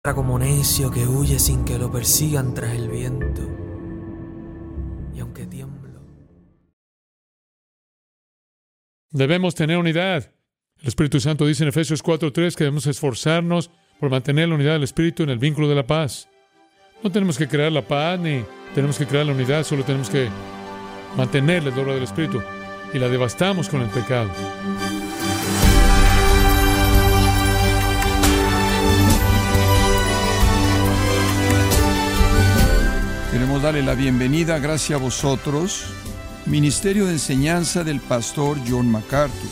como necio que huye sin que lo persigan tras el viento. Y aunque tiemblo. Debemos tener unidad. El Espíritu Santo dice en Efesios 4:3 que debemos esforzarnos por mantener la unidad del Espíritu en el vínculo de la paz. No tenemos que crear la paz ni tenemos que crear la unidad, solo tenemos que mantener la obra del Espíritu y la devastamos con el pecado. Queremos darle la bienvenida, gracias a vosotros, Ministerio de Enseñanza del Pastor John MacArthur.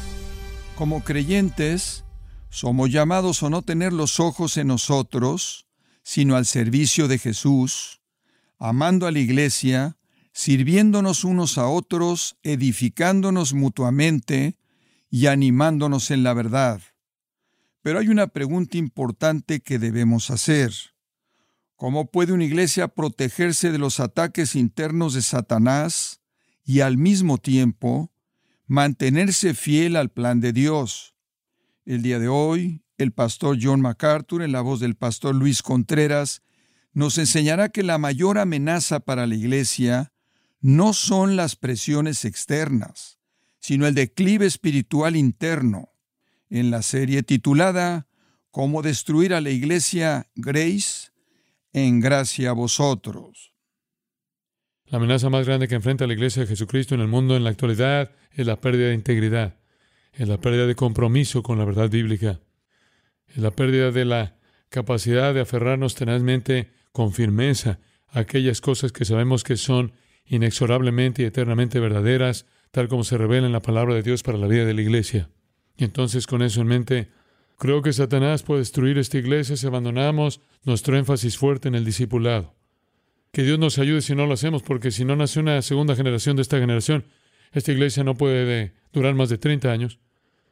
Como creyentes, somos llamados a no tener los ojos en nosotros, sino al servicio de Jesús, amando a la Iglesia, sirviéndonos unos a otros, edificándonos mutuamente y animándonos en la verdad. Pero hay una pregunta importante que debemos hacer. ¿Cómo puede una iglesia protegerse de los ataques internos de Satanás y al mismo tiempo mantenerse fiel al plan de Dios? El día de hoy, el pastor John MacArthur, en la voz del pastor Luis Contreras, nos enseñará que la mayor amenaza para la iglesia no son las presiones externas, sino el declive espiritual interno. En la serie titulada ¿Cómo destruir a la iglesia Grace? En gracia a vosotros. La amenaza más grande que enfrenta la Iglesia de Jesucristo en el mundo en la actualidad es la pérdida de integridad, es la pérdida de compromiso con la verdad bíblica, es la pérdida de la capacidad de aferrarnos tenazmente con firmeza a aquellas cosas que sabemos que son inexorablemente y eternamente verdaderas, tal como se revela en la palabra de Dios para la vida de la Iglesia. Y entonces, con eso en mente, creo que Satanás puede destruir esta iglesia si abandonamos nuestro énfasis fuerte en el discipulado. Que Dios nos ayude si no lo hacemos, porque si no nace una segunda generación de esta generación, esta iglesia no puede durar más de 30 años.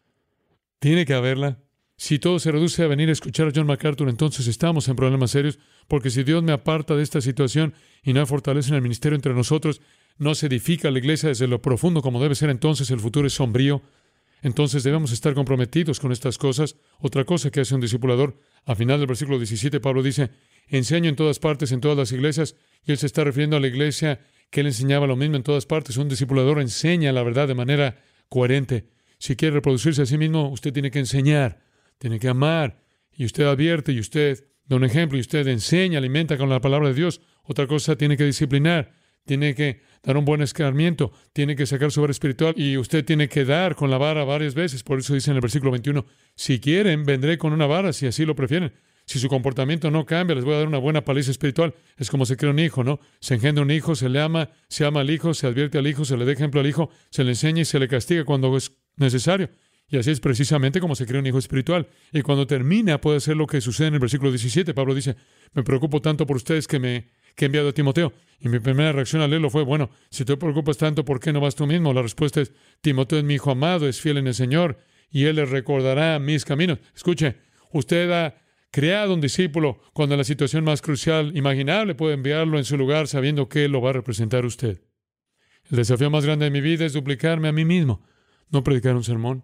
Tiene que haberla. Si todo se reduce a venir a escuchar a John MacArthur, entonces estamos en problemas serios, porque si Dios me aparta de esta situación y no hay fortaleza en el ministerio entre nosotros, no se edifica la iglesia desde lo profundo como debe ser, entonces el futuro es sombrío. Entonces debemos estar comprometidos con estas cosas. Otra cosa que hace un discipulador, al final del versículo 17, Pablo dice, enseño en todas partes, en todas las iglesias, y él se está refiriendo a la iglesia que él enseñaba lo mismo en todas partes. Un discipulador enseña la verdad de manera coherente. Si quiere reproducirse a sí mismo, usted tiene que enseñar, tiene que amar, y usted advierte, y usted da un ejemplo, y usted enseña, alimenta con la palabra de Dios. Otra cosa, tiene que disciplinar, tiene que dar un buen escarmiento, tiene que sacar su vara espiritual y usted tiene que dar con la vara varias veces. Por eso dice en el versículo 21, si quieren, vendré con una vara, si así lo prefieren. Si su comportamiento no cambia, les voy a dar una buena paliza espiritual. Es como se crea un hijo, ¿no? Se engendra un hijo, se le ama, se ama al hijo, se advierte al hijo, se le da ejemplo al hijo, se le enseña y se le castiga cuando es necesario. Y así es precisamente como se crea un hijo espiritual. Y cuando termina puede ser lo que sucede en el versículo 17. Pablo dice, me preocupo tanto por ustedes que he enviado a Timoteo. Y mi primera reacción al leerlo fue, bueno, si te preocupas tanto, ¿por qué no vas tú mismo? La respuesta es, Timoteo es mi hijo amado, es fiel en el Señor, y él les recordará mis caminos. Escuche, usted ha creado un discípulo cuando en la situación más crucial imaginable puede enviarlo en su lugar sabiendo que él lo va a representar usted. El desafío más grande de mi vida es duplicarme a mí mismo, no predicar un sermón.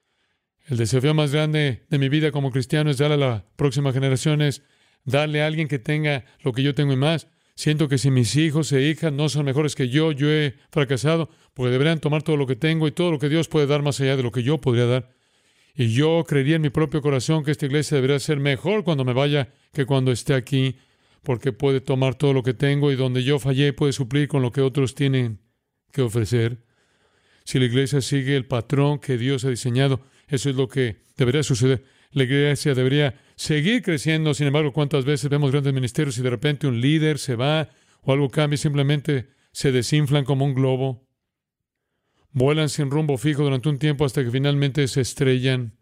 El desafío más grande de mi vida como cristiano es darle a la próxima generación, es darle a alguien que tenga lo que yo tengo y más. Siento que si mis hijos e hijas no son mejores que yo he fracasado, porque deberían tomar todo lo que tengo y todo lo que Dios puede dar más allá de lo que yo podría dar. Y yo creería en mi propio corazón que esta iglesia debería ser mejor cuando me vaya que cuando esté aquí, porque puede tomar todo lo que tengo y donde yo fallé puede suplir con lo que otros tienen que ofrecer. Si la iglesia sigue el patrón que Dios ha diseñado, eso es lo que debería suceder. La iglesia debería seguir creciendo. Sin embargo, ¿cuántas veces vemos grandes ministerios y de repente un líder se va o algo cambia y simplemente se desinflan como un globo? Vuelan sin rumbo fijo durante un tiempo hasta que finalmente se estrellan.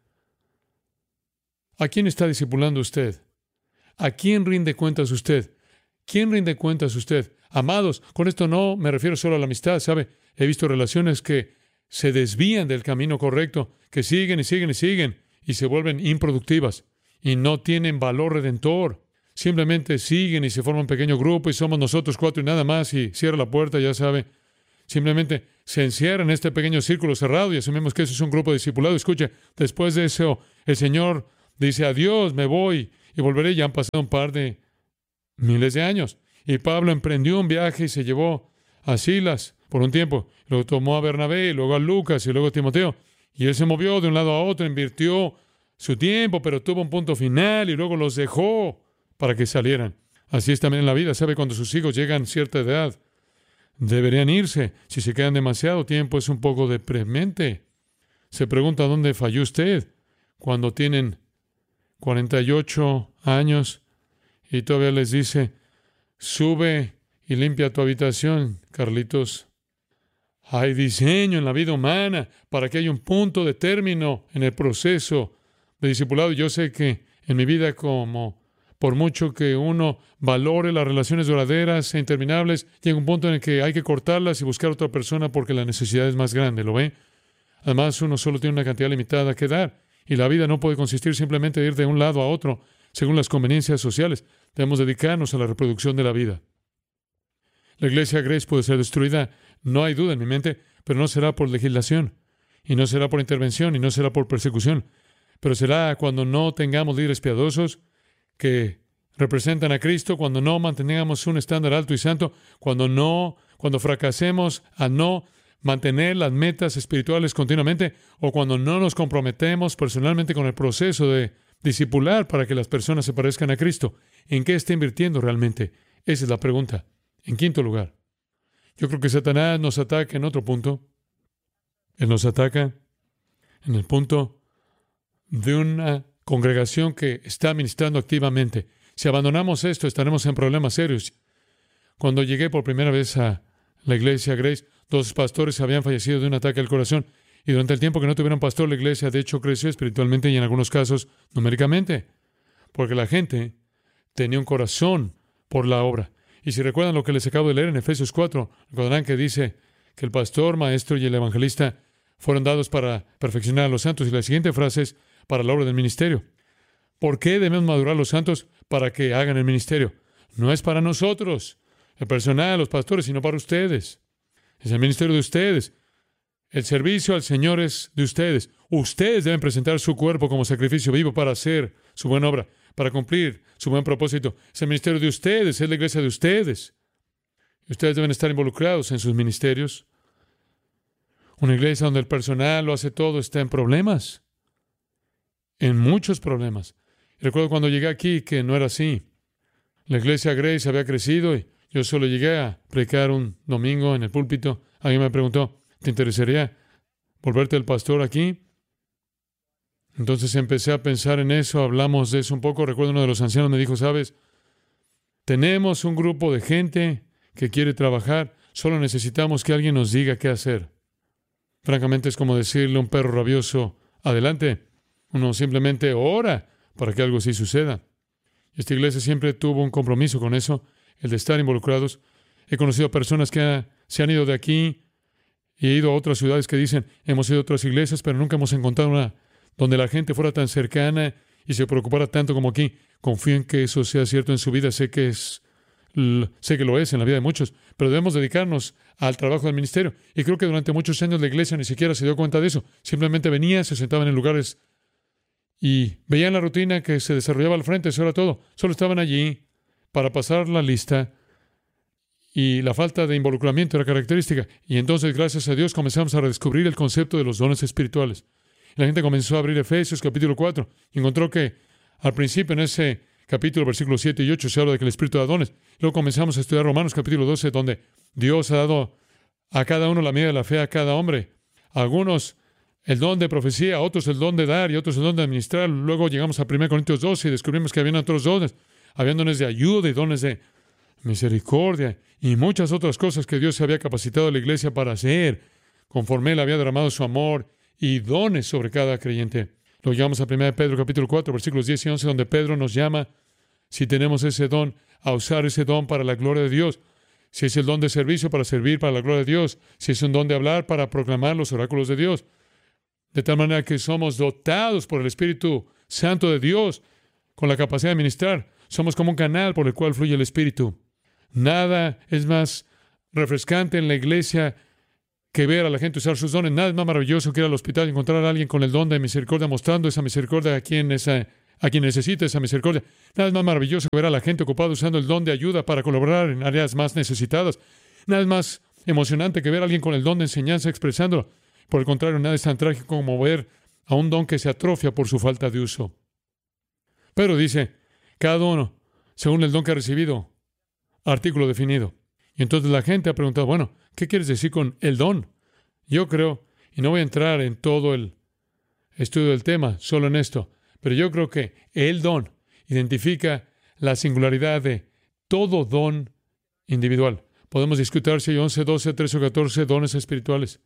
¿A quién está discipulando usted? ¿A quién rinde cuentas usted? ¿Quién rinde cuentas usted? Amados, con esto no me refiero solo a la amistad, ¿sabe? He visto relaciones que se desvían del camino correcto, que siguen y siguen y siguen, y se vuelven improductivas, y no tienen valor redentor. Simplemente siguen y se forma un pequeño grupo, y somos nosotros 4 y nada más, y cierra la puerta, ya sabe. Simplemente se encierra en este pequeño círculo cerrado, y asumimos que eso es un grupo de discipulado. Escuche, después de eso, el Señor dice, adiós, me voy, y volveré. Ya han pasado un par de miles de años. Y Pablo emprendió un viaje y se llevó a Silas por un tiempo. Luego tomó a Bernabé, y luego a Lucas, y luego a Timoteo. Y él se movió de un lado a otro, invirtió su tiempo, pero tuvo un punto final y luego los dejó para que salieran. Así es también en la vida. ¿Sabe? Cuando sus hijos llegan a cierta edad, deberían irse. Si se quedan demasiado tiempo, es un poco deprimente. Se pregunta dónde falló usted cuando tienen 48 años y todavía les dice: sube y limpia tu habitación, Carlitos. Hay diseño en la vida humana para que haya un punto de término en el proceso de discipulado. Yo sé que en mi vida, como por mucho que uno valore las relaciones duraderas e interminables, llega un punto en el que hay que cortarlas y buscar otra persona porque la necesidad es más grande, ¿lo ve? Además, uno solo tiene una cantidad limitada que dar y la vida no puede consistir simplemente de ir de un lado a otro según las conveniencias sociales. Debemos dedicarnos a la reproducción de la vida. La iglesia Grace puede ser destruida, no hay duda en mi mente, pero no será por legislación, y no será por intervención, y no será por persecución, pero será cuando no tengamos líderes piadosos que representan a Cristo, cuando no mantengamos un estándar alto y santo, cuando fracasemos a no mantener las metas espirituales continuamente, o cuando no nos comprometemos personalmente con el proceso de discipular para que las personas se parezcan a Cristo. ¿En qué está invirtiendo realmente? Esa es la pregunta. En quinto lugar, yo creo que Satanás nos ataca en otro punto. Él nos ataca en el punto de una congregación que está ministrando activamente. Si abandonamos esto, estaremos en problemas serios. Cuando llegué por primera vez a la iglesia Grace, 2 pastores habían fallecido de un ataque al corazón. Y durante el tiempo que no tuvieron pastor, la iglesia de hecho creció espiritualmente y en algunos casos numéricamente, porque la gente tenía un corazón por la obra. Y si recuerdan lo que les acabo de leer en Efesios 4, recordarán que dice que el pastor, maestro y el evangelista fueron dados para perfeccionar a los santos. Y la siguiente frase es: para la obra del ministerio. ¿Por qué debemos madurar a los santos? Para que hagan el ministerio. No es para nosotros, el personal, los pastores, sino para ustedes. Es el ministerio de ustedes. El servicio al Señor es de ustedes. Ustedes deben presentar su cuerpo como sacrificio vivo para hacer su buena obra, para cumplir su buen propósito. Es el ministerio de ustedes, es la iglesia de ustedes. Y ustedes deben estar involucrados en sus ministerios. Una iglesia donde el personal lo hace todo está en problemas. En muchos problemas. Y recuerdo cuando llegué aquí que no era así. La iglesia Grace había crecido y yo solo llegué a predicar un domingo en el púlpito. Alguien me preguntó: ¿te interesaría volverte el pastor aquí? Entonces empecé a pensar en eso, hablamos de eso un poco. Recuerdo uno de los ancianos me dijo: ¿sabes? Tenemos un grupo de gente que quiere trabajar, solo necesitamos que alguien nos diga qué hacer. Francamente es como decirle a un perro rabioso: adelante. Uno simplemente ora para que algo así suceda. Esta iglesia siempre tuvo un compromiso con eso, el de estar involucrados. He conocido a personas que se han ido de aquí y he ido a otras ciudades que dicen: hemos ido a otras iglesias, pero nunca hemos encontrado una donde la gente fuera tan cercana y se preocupara tanto como aquí. Confío en que eso sea cierto en su vida. Sé que lo es en la vida de muchos, pero debemos dedicarnos al trabajo del ministerio. Y creo que durante muchos años la iglesia ni siquiera se dio cuenta de eso. Simplemente venían, se sentaban en lugares y veían la rutina que se desarrollaba al frente. Eso era todo. Solo estaban allí para pasar la lista y la falta de involucramiento era característica. Y entonces, gracias a Dios, comenzamos a redescubrir el concepto de los dones espirituales. La gente comenzó a abrir Efesios capítulo 4 y encontró que al principio en ese capítulo, versículos 7 y 8, se habla de que el Espíritu da dones. Luego comenzamos a estudiar Romanos capítulo 12, donde Dios ha dado a cada uno la medida de la fe a cada hombre. A algunos el don de profecía, a otros el don de dar y a otros el don de administrar. Luego llegamos a 1 Corintios 12 y descubrimos que habían otros dones. Habían dones de ayuda y dones de misericordia y muchas otras cosas que Dios se había capacitado a la iglesia para hacer, conforme Él había derramado su amor y dones sobre cada creyente. Luego llegamos a 1 Pedro capítulo 4, versículos 10 y 11, donde Pedro nos llama, si tenemos ese don, a usar ese don para la gloria de Dios. Si es el don de servicio, para servir para la gloria de Dios. Si es un don de hablar, para proclamar los oráculos de Dios. De tal manera que somos dotados por el Espíritu Santo de Dios con la capacidad de ministrar. Somos como un canal por el cual fluye el Espíritu. Nada es más refrescante en la iglesia que ver a la gente usar sus dones. Nada es más maravilloso que ir al hospital y encontrar a alguien con el don de misericordia, mostrando esa misericordia a quien a quien necesita esa misericordia. Nada es más maravilloso que ver a la gente ocupada usando el don de ayuda para colaborar en áreas más necesitadas. Nada es más emocionante que ver a alguien con el don de enseñanza expresándolo. Por el contrario, nada es tan trágico como ver a un don que se atrofia por su falta de uso. Pero dice, cada uno, según el don que ha recibido, artículo definido. Y entonces la gente ha preguntado, bueno, ¿qué quieres decir con el don? Yo creo, y no voy a entrar en todo el estudio del tema, solo en esto, pero yo creo que el don identifica la singularidad de todo don individual. Podemos discutir si hay 11, 12, 13 o 14 dones espirituales.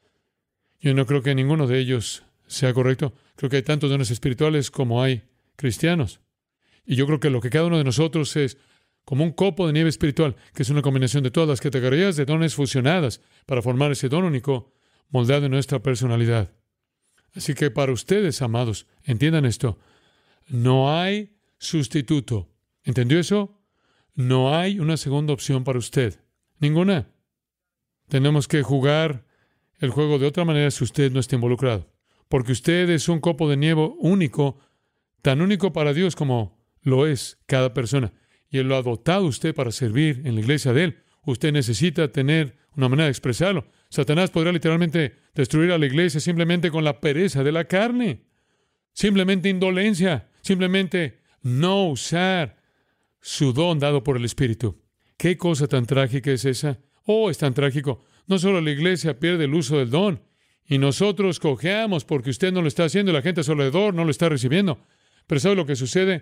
Yo no creo que ninguno de ellos sea correcto. Creo que hay tantos dones espirituales como hay cristianos. Y yo creo que lo que cada uno de nosotros es como un copo de nieve espiritual, que es una combinación de todas las categorías de dones fusionadas para formar ese don único moldeado en nuestra personalidad. Así que para ustedes, amados, entiendan esto. No hay sustituto. ¿Entendió eso? No hay una segunda opción para usted. Ninguna. Tenemos que jugar el juego de otra manera si usted no está involucrado. Porque usted es un copo de nieve único, tan único para Dios como lo es cada persona. Y Él lo ha dotado a usted para servir en la iglesia de Él. Usted necesita tener una manera de expresarlo. Satanás podría literalmente destruir a la iglesia simplemente con la pereza de la carne. Simplemente indolencia. Simplemente no usar su don dado por el Espíritu. ¿Qué cosa tan trágica es esa? Oh, es tan trágico. No solo la iglesia pierde el uso del don, y nosotros cojeamos porque usted no lo está haciendo y la gente a su alrededor no lo está recibiendo. Pero ¿sabe lo que sucede?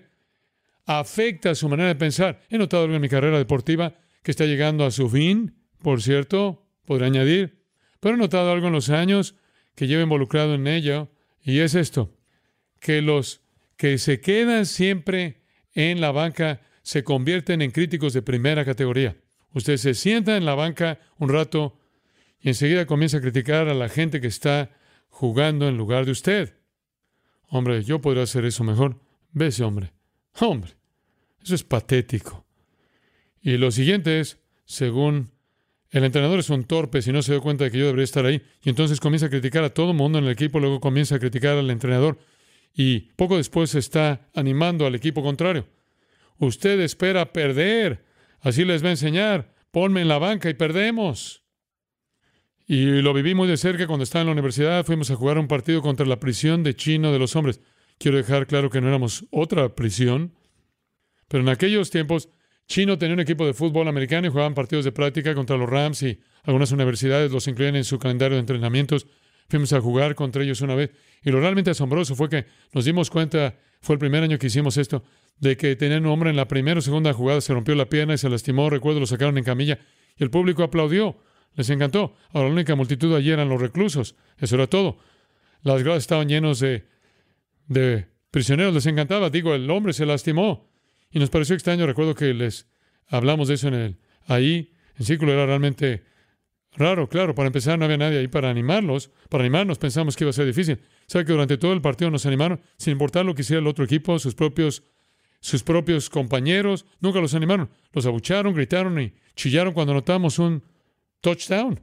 Afecta su manera de pensar. He notado algo en mi carrera deportiva que está llegando a su fin, por cierto, podré añadir. Pero he notado algo en los años que llevo involucrado en ello, y es esto, que los que se quedan siempre en la banca se convierten en críticos de primera categoría. Usted se sienta en la banca un rato y enseguida comienza a criticar a la gente que está jugando en lugar de usted. Hombre, yo podría hacer eso mejor. Ve ese hombre. Hombre, eso es patético. Y lo siguiente es, según el entrenador es un torpe si no se dio cuenta de que yo debería estar ahí, y entonces comienza a criticar a todo el mundo en el equipo, luego comienza a criticar al entrenador, y poco después se está animando al equipo contrario. Usted espera perder, así les va a enseñar, ponme en la banca y perdemos. Y lo viví muy de cerca cuando estaba en la universidad, fuimos a jugar un partido contra la prisión de Chino de los hombres. Quiero dejar claro que no éramos otra prisión, pero en aquellos tiempos Chino tenía un equipo de fútbol americano y jugaban partidos de práctica contra los Rams y algunas universidades los incluían en su calendario de entrenamientos. Fuimos a jugar contra ellos una vez y lo realmente asombroso fue que nos dimos cuenta, fue el primer año que hicimos esto, de que tenían un hombre en la primera o segunda jugada, se rompió la pierna y se lastimó, recuerdo, lo sacaron en camilla y el público aplaudió, les encantó. Ahora la única multitud allí eran los reclusos, eso era todo. Las gradas estaban llenos de prisioneros, les encantaba, el hombre se lastimó. Y nos pareció extraño, recuerdo que les hablamos de eso ahí, en círculo, era realmente raro, claro, para empezar no había nadie ahí para animarnos, pensamos que iba a ser difícil. ¿Sabe que durante todo el partido nos animaron, sin importar lo que hiciera el otro equipo, sus propios compañeros, nunca los animaron, los abucharon, gritaron y chillaron cuando notamos un touchdown.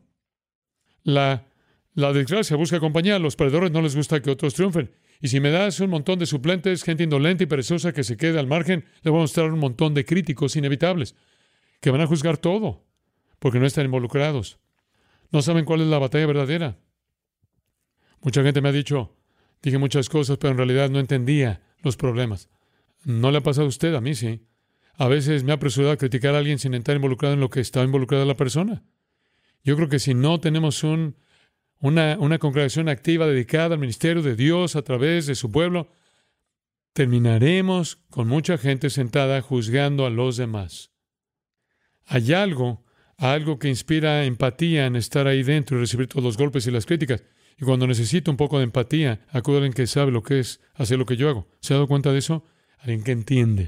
La desgracia busca compañía, a los perdedores no les gusta que otros triunfen. Y si me das un montón de suplentes, gente indolente y perezosa que se quede al margen, le voy a mostrar un montón de críticos inevitables que van a juzgar todo porque no están involucrados. No saben cuál es la batalla verdadera. Mucha gente me ha dicho, dije muchas cosas, pero en realidad no entendía los problemas. ¿No le ha pasado a usted? A mí sí. A veces me ha apresurado a criticar a alguien sin estar involucrado en lo que estaba involucrada la persona. Yo creo que si no tenemos una congregación activa dedicada al ministerio de Dios a través de su pueblo, terminaremos con mucha gente sentada juzgando a los demás. Hay algo que inspira empatía en estar ahí dentro y recibir todos los golpes y las críticas. Y cuando necesito un poco de empatía, acudo a alguien que sabe lo que es hacer lo que yo hago. ¿Se ha dado cuenta de eso? Alguien que entiende.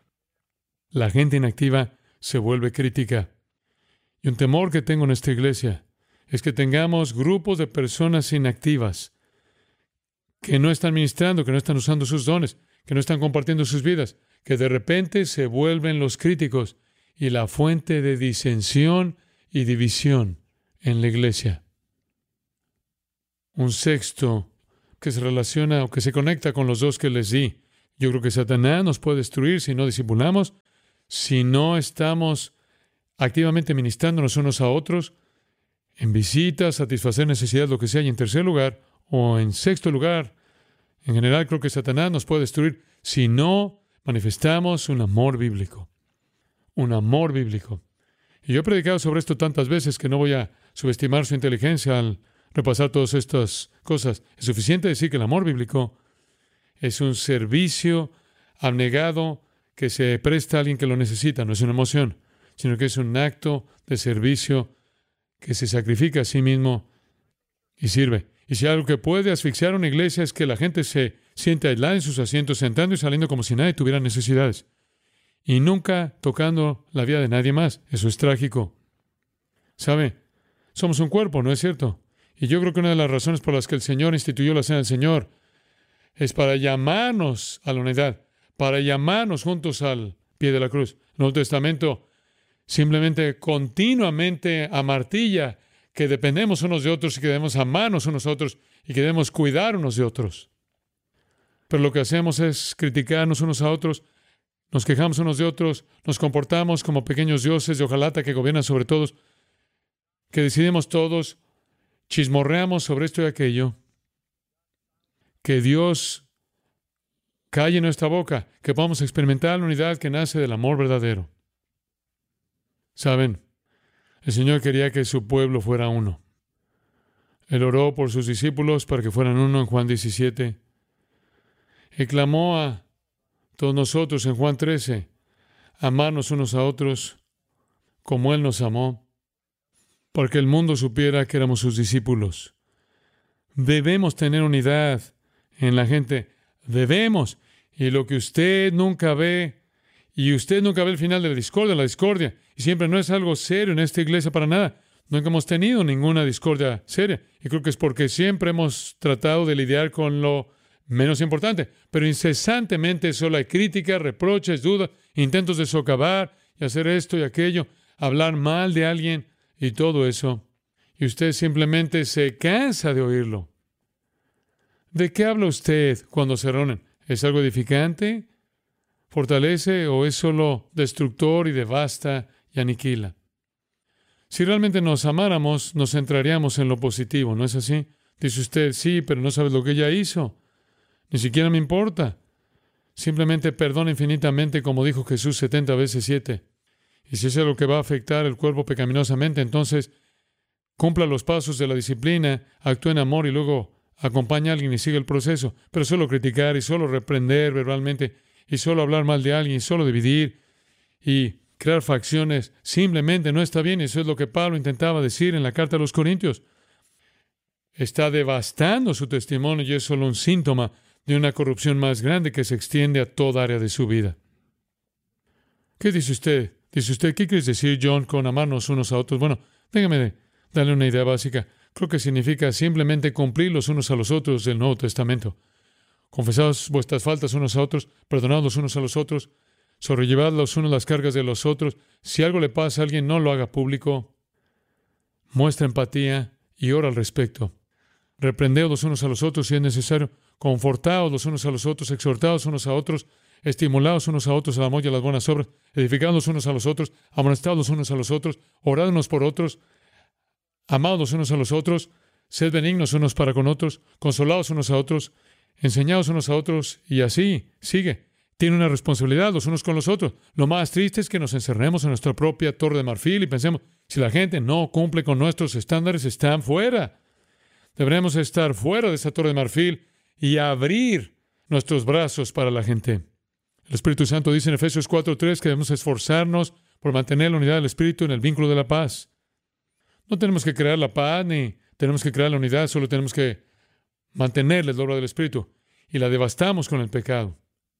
La gente inactiva se vuelve crítica. Y un temor que tengo en esta iglesia es que tengamos grupos de personas inactivas que no están ministrando, que no están usando sus dones, que no están compartiendo sus vidas, que de repente se vuelven los críticos y la fuente de disensión y división en la iglesia. Un sexto que se relaciona o que se conecta con los dos que les di. Yo creo que Satanás nos puede destruir si no discipulamos, si no estamos activamente ministrándonos unos a otros, en visitas, satisfacer necesidades, lo que sea. Y en tercer lugar, o en sexto lugar, en general creo que Satanás nos puede destruir si no manifestamos un amor bíblico. Un amor bíblico. Y yo he predicado sobre esto tantas veces que no voy a subestimar su inteligencia al repasar todas estas cosas. Es suficiente decir que el amor bíblico es un servicio abnegado que se presta a alguien que lo necesita. No es una emoción, sino que es un acto de servicio que se sacrifica a sí mismo y sirve. Y si algo que puede asfixiar a una iglesia es que la gente se siente aislada en sus asientos, entrando y saliendo como si nadie tuviera necesidades. Y nunca tocando la vida de nadie más. Eso es trágico. ¿Sabe? Somos un cuerpo, ¿no es cierto? Y yo creo que una de las razones por las que el Señor instituyó la Cena del Señor es para llamarnos a la unidad, para llamarnos juntos al pie de la cruz. El Nuevo Testamento simplemente continuamente amartilla que dependemos unos de otros y que debemos amarnos unos a otros y que debemos cuidar unos de otros. Pero lo que hacemos es criticarnos unos a otros, nos quejamos unos de otros, nos comportamos como pequeños dioses de hojalata que gobiernan sobre todos, que decidimos todos, chismorreamos sobre esto y aquello. Que Dios calle nuestra boca, que podamos experimentar la unidad que nace del amor verdadero. ¿Saben? El Señor quería que su pueblo fuera uno. Él oró por sus discípulos para que fueran uno en Juan 17. Y clamó a todos nosotros en Juan 13, amarnos unos a otros como Él nos amó, para que el mundo supiera que éramos sus discípulos. Debemos tener unidad en la gente. Debemos. Y lo que usted nunca ve, y usted nunca ve el final de la discordia, y siempre no es algo serio en esta iglesia para nada. Nunca hemos tenido ninguna discordia seria. Y creo que es porque siempre hemos tratado de lidiar con lo menos importante. Pero incesantemente solo hay críticas, reproches, dudas, intentos de socavar y hacer esto y aquello, hablar mal de alguien y todo eso. Y usted simplemente se cansa de oírlo. ¿De qué habla usted cuando se reúnen? ¿Es algo edificante? ¿Fortalece o es solo destructor y devasta y aniquila? Si realmente nos amáramos, nos centraríamos en lo positivo, ¿no es así? Dice usted, sí, pero no sabes lo que ella hizo. Ni siquiera me importa. Simplemente perdona infinitamente, como dijo Jesús 70 veces 7. Y si es algo que va a afectar el cuerpo pecaminosamente, entonces cumpla los pasos de la disciplina, actúe en amor y luego acompaña a alguien y sigue el proceso. Pero solo criticar y solo reprender verbalmente y solo hablar mal de alguien y solo dividir y crear facciones simplemente no está bien. Y eso es lo que Pablo intentaba decir en la carta a los Corintios. Está devastando su testimonio y es solo un síntoma de una corrupción más grande que se extiende a toda área de su vida. ¿Qué dice usted? Dice usted, ¿qué quieres decir, John, con amarnos unos a otros? Bueno, déjame darle una idea básica. Creo que significa simplemente cumplir los unos a los otros del Nuevo Testamento. Confesaos vuestras faltas unos a otros, perdonad los unos a los otros, sobrellevad los unos las cargas de los otros. Si algo le pasa a alguien, no lo haga público. Muestra empatía y ora al respecto. Reprendeos los unos a los otros si es necesario. Confortaos los unos a los otros, exhortaos unos a otros, estimulaos unos a otros al amor y a las buenas obras, edificaos los unos a los otros, amonestaos los unos a los otros, orad unos por otros, amaos los unos a los otros, sed benignos unos para con otros, consolaos unos a otros, enseñaos unos a otros, y así sigue. Tiene una responsabilidad los unos con los otros. Lo más triste es que nos encerremos en nuestra propia torre de marfil y pensemos, si la gente no cumple con nuestros estándares, están fuera. Deberemos estar fuera de esa torre de marfil y abrir nuestros brazos para la gente. El Espíritu Santo dice en Efesios 4:3 que debemos esforzarnos por mantener la unidad del Espíritu en el vínculo de la paz. No tenemos que crear la paz ni tenemos que crear la unidad, solo tenemos que mantener la obra del Espíritu y la devastamos con el pecado.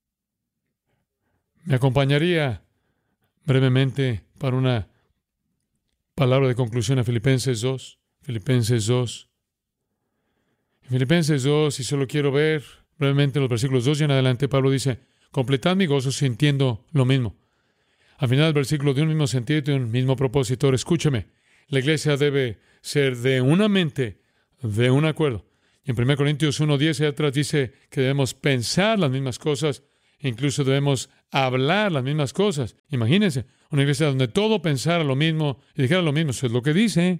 Me acompañaría brevemente para una palabra de conclusión a Filipenses 2. Filipenses 2. En Filipenses 2, y solo quiero ver brevemente los versículos 2 y en adelante, Pablo dice, completad mi gozo sintiendo lo mismo. Al final del versículo, de un mismo sentido y de un mismo propósito. Ahora, escúcheme, la iglesia debe ser de una mente, de un acuerdo. Y en 1 Corintios 1:10 y atrás dice que debemos pensar las mismas cosas Incluso debemos hablar las mismas cosas. Imagínense, una iglesia donde todo pensara lo mismo y dijera lo mismo. Eso es lo que dice.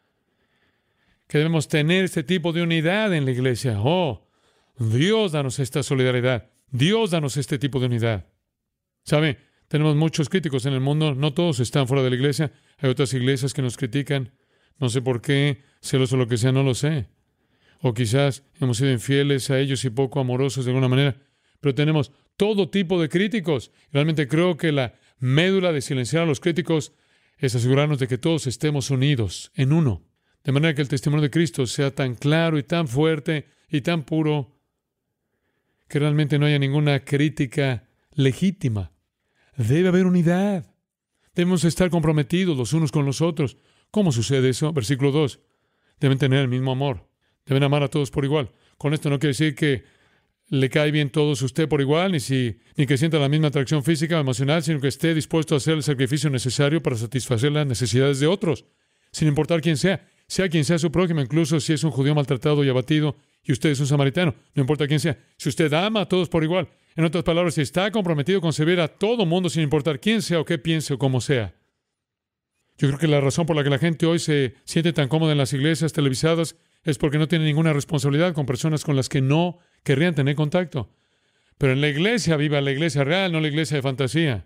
Que debemos tener este tipo de unidad en la iglesia. Oh, Dios, danos esta solidaridad. Dios, danos este tipo de unidad. ¿Sabe? Tenemos muchos críticos en el mundo. No todos están fuera de la iglesia. Hay otras iglesias que nos critican. No sé por qué, celos o lo que sea, no lo sé. O quizás hemos sido infieles a ellos y poco amorosos de alguna manera. Pero tenemos todo tipo de críticos. Realmente creo que la médula de silenciar a los críticos es asegurarnos de que todos estemos unidos en uno. De manera que el testimonio de Cristo sea tan claro y tan fuerte y tan puro que realmente no haya ninguna crítica legítima. Debe haber unidad. Debemos estar comprometidos los unos con los otros. ¿Cómo sucede eso? Versículo 2. Deben tener el mismo amor. Deben amar a todos por igual. Con esto no quiere decir que le cae bien todos usted por igual, ni que sienta la misma atracción física o emocional, sino que esté dispuesto a hacer el sacrificio necesario para satisfacer las necesidades de otros, sin importar quién sea quien sea su prójimo, incluso si es un judío maltratado y abatido y usted es un samaritano, no importa quién sea. Si usted ama a todos por igual, en otras palabras, si está comprometido con servir a todo mundo sin importar quién sea o qué piense o cómo sea. Yo creo que la razón por la que la gente hoy se siente tan cómoda en las iglesias televisadas es porque no tiene ninguna responsabilidad con personas con las que no querrían tener contacto. Pero en la iglesia viva la iglesia real, no la iglesia de fantasía.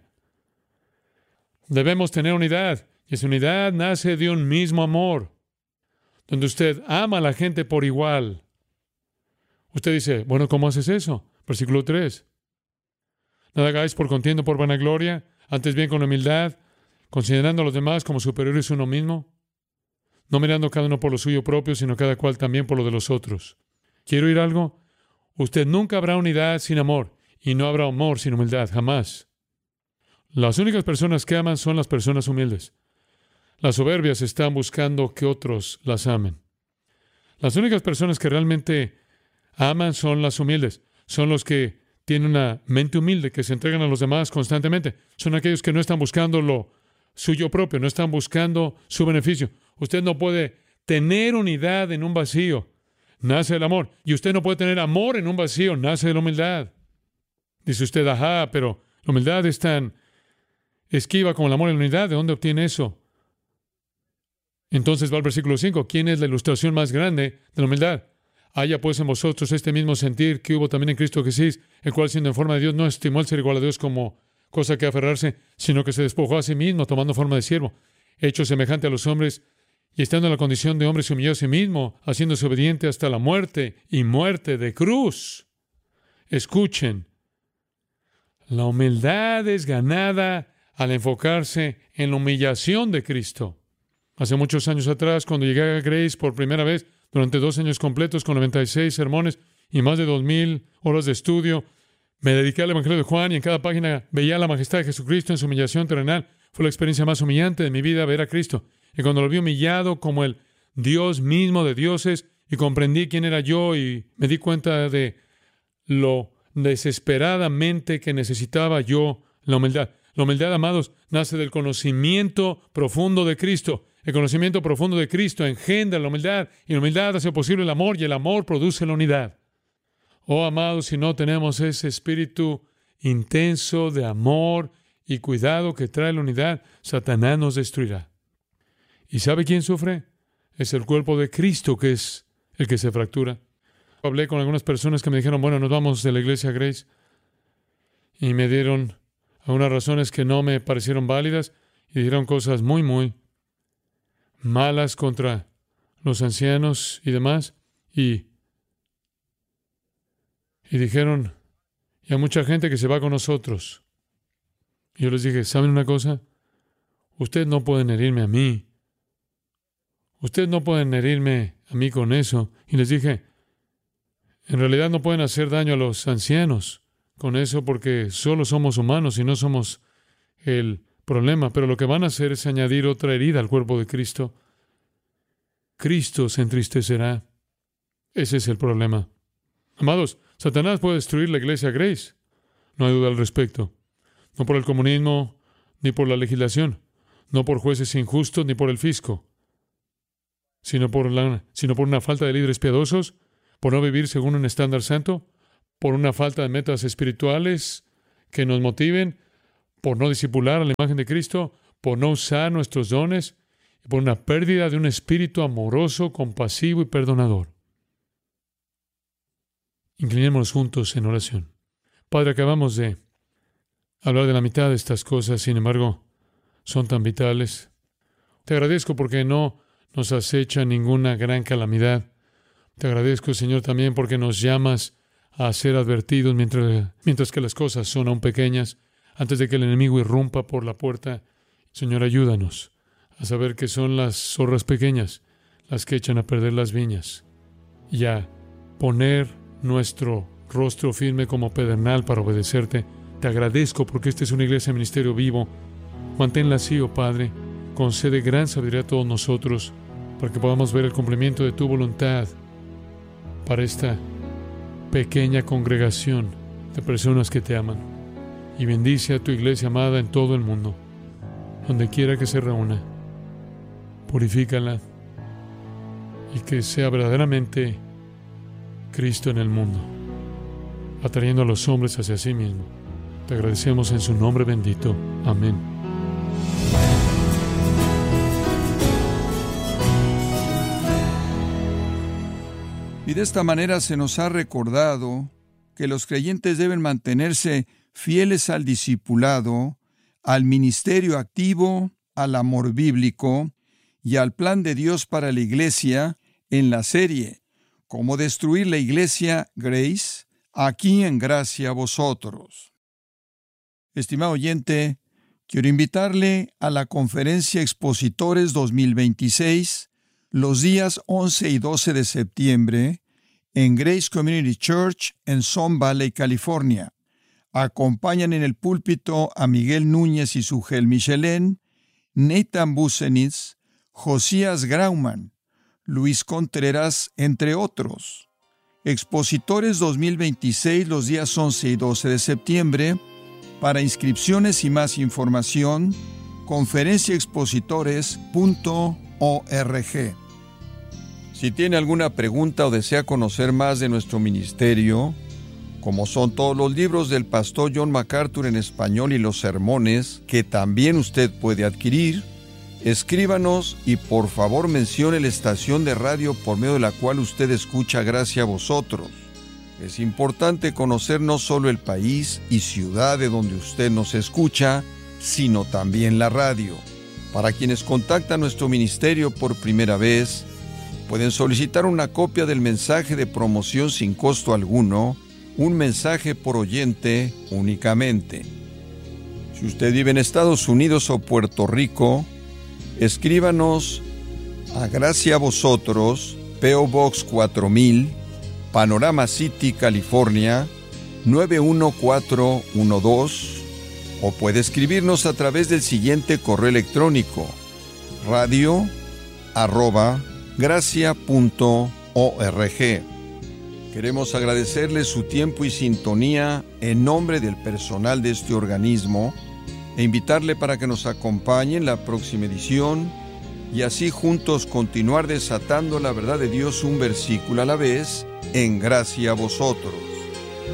Debemos tener unidad, y esa unidad nace de un mismo amor, donde usted ama a la gente por igual. Usted dice, bueno, ¿cómo haces eso? Versículo 3. Nada hagáis por contienda o por vanagloria, antes bien con humildad, considerando a los demás como superiores a uno mismo, no mirando cada uno por lo suyo propio, sino cada cual también por lo de los otros. ¿Quiero oír algo? Usted nunca habrá unidad sin amor, y no habrá amor sin humildad, jamás. Las únicas personas que aman son las personas humildes. Las soberbias están buscando que otros las amen. Las únicas personas que realmente aman son las humildes. Son los que tienen una mente humilde, que se entregan a los demás constantemente. Son aquellos que no están buscando lo suyo propio, no están buscando su beneficio. Usted no puede tener unidad en un vacío. Nace del amor. Y usted no puede tener amor en un vacío. Nace de la humildad. Dice usted, ajá, pero la humildad es tan esquiva como el amor en la unidad. ¿De dónde obtiene eso? Entonces va al versículo 5. ¿Quién es la ilustración más grande de la humildad? Haya pues en vosotros este mismo sentir que hubo también en Cristo Jesús, el cual siendo en forma de Dios no estimó el ser igual a Dios como cosa que aferrarse, sino que se despojó a sí mismo, tomando forma de siervo, hecho semejante a los hombres, y estando en la condición de hombre se humilló a sí mismo, haciéndose obediente hasta la muerte, y muerte de cruz. Escuchen, la humildad es ganada al enfocarse en la humillación de Cristo. Hace muchos años atrás, cuando llegué a Grace por primera vez, durante 2 años completos con 96 sermones y más de 2,000 horas de estudio, me dediqué al Evangelio de Juan y en cada página veía la majestad de Jesucristo en su humillación terrenal. Fue la experiencia más humillante de mi vida ver a Cristo. Y cuando lo vi humillado como el Dios mismo de dioses y comprendí quién era yo y me di cuenta de lo desesperadamente que necesitaba yo la humildad. La humildad, amados, nace del conocimiento profundo de Cristo. El conocimiento profundo de Cristo engendra la humildad y la humildad hace posible el amor y el amor produce la unidad. Oh, amados, si no tenemos ese espíritu intenso de amor y cuidado que trae la unidad, Satanás nos destruirá. ¿Y sabe quién sufre? Es el cuerpo de Cristo, que es el que se fractura. Hablé con algunas personas que me dijeron, bueno, nos vamos de la iglesia Grace, y me dieron algunas razones que no me parecieron válidas y dijeron cosas muy malas contra los ancianos y demás, y dijeron, y hay mucha gente que se va con nosotros. Y yo les dije, ¿saben una cosa? Ustedes no pueden herirme a mí. Ustedes no pueden herirme a mí con eso. Y les dije, en realidad no pueden hacer daño a los ancianos con eso porque solo somos humanos y no somos el problema. Pero lo que van a hacer es añadir otra herida al cuerpo de Cristo. Cristo se entristecerá. Ese es el problema. Amados, Satanás puede destruir la iglesia Grace. No hay duda al respecto. No por el comunismo, ni por la legislación. No por jueces injustos, ni por el fisco. Sino por una falta de líderes piadosos, por no vivir según un estándar santo, por una falta de metas espirituales que nos motiven por no discipular a la imagen de Cristo, por no usar nuestros dones y por una pérdida de un espíritu amoroso, compasivo y perdonador. Inclinémonos juntos en oración. Padre, acabamos de hablar de la mitad de estas cosas, sin embargo, son tan vitales. Te agradezco porque no nos acecha ninguna gran calamidad. Te agradezco, Señor, también porque nos llamas a ser advertidos mientras que las cosas son aún pequeñas, antes de que el enemigo irrumpa por la puerta. Señor, ayúdanos a saber que son las zorras pequeñas las que echan a perder las viñas y a poner nuestro rostro firme como pedernal para obedecerte. Te agradezco porque esta es una iglesia de ministerio vivo. Manténla así, oh Padre. Concede gran sabiduría a todos nosotros para que podamos ver el cumplimiento de tu voluntad para esta pequeña congregación de personas que te aman. Y bendice a tu iglesia amada en todo el mundo, donde quiera que se reúna. Purifícala y que sea verdaderamente Cristo en el mundo, atrayendo a los hombres hacia sí mismo. Te agradecemos en su nombre bendito. Amén. Y de esta manera se nos ha recordado que los creyentes deben mantenerse fieles al discipulado, al ministerio activo, al amor bíblico y al plan de Dios para la iglesia en la serie Cómo destruir la iglesia Grace, aquí en Gracia a Vosotros. Estimado oyente, quiero invitarle a la Conferencia Expositores 2026, los días 11 y 12 de septiembre, en Grace Community Church en Sun Valley, California. Acompañan en el púlpito a Miguel Núñez y Sugel Michelén, Nathan Busenitz, Josías Grauman, Luis Contreras, entre otros. Expositores 2026, los días 11 y 12 de septiembre. Para inscripciones y más información, conferenciaexpositores.org. Si tiene alguna pregunta o desea conocer más de nuestro ministerio, como son todos los libros del pastor John MacArthur en español y los sermones que también usted puede adquirir, escríbanos y por favor mencione la estación de radio por medio de la cual usted escucha Gracia a Vosotros. Es importante conocer no solo el país y ciudad de donde usted nos escucha, sino también la radio. Para quienes contactan nuestro ministerio por primera vez, pueden solicitar una copia del mensaje de promoción sin costo alguno, un mensaje por oyente únicamente. Si usted vive en Estados Unidos o Puerto Rico, escríbanos a Gracia a Vosotros, P.O. Box 4000, Panorama City, California, 91412, o puede escribirnos a través del siguiente correo electrónico: radio@gracia.org. Queremos agradecerle su tiempo y sintonía en nombre del personal de este organismo e invitarle para que nos acompañe en la próxima edición y así juntos continuar desatando la verdad de Dios un versículo a la vez en Gracia a Vosotros.